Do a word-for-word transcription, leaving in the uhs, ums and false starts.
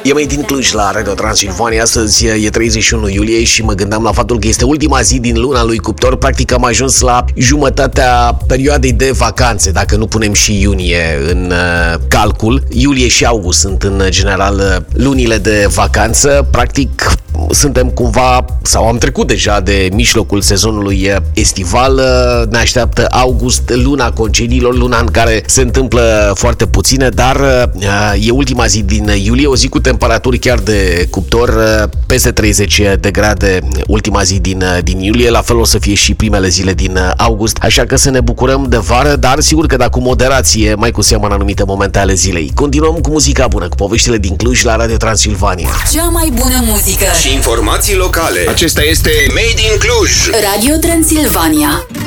E mai din Cluj la Radio Transilvania. Astăzi e treizeci și unu iulie și mă gândeam la faptul că este ultima zi din luna lui Cuptor. Practic am ajuns la jumătatea perioadei de vacanțe, dacă nu punem și iunie în uh, calcul. Iulie și august sunt în general uh, lunile de vacanță. Practic suntem cumva, sau am trecut deja de mijlocul sezonului estival. Ne așteaptă august, luna concediilor, luna în care se întâmplă foarte puține, dar e ultima zi din iulie, o zi cu temperaturi chiar de cuptor, peste treizeci de grade, ultima zi din, din iulie, la fel o să fie și primele zile din august, așa că să ne bucurăm de vară, dar sigur că da, cu moderație, mai cu seamă în anumite momente ale zilei. Continuăm cu muzica bună, cu poveștile din Cluj la Radio Transilvania. Cea mai bună muzică și informații locale. Acesta este Made in Cluj. Radio Transilvania.